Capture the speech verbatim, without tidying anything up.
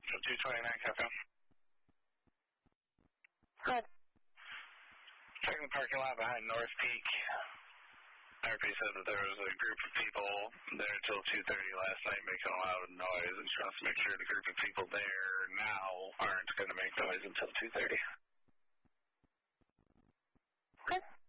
two twenty-nine, Captain. Good. Checking the parking lot behind North Peak. R P said that there was a group of people there until two thirty last night making a loud noise, and she wants to make sure the group of people there now aren't going to make noise until two thirty. Good.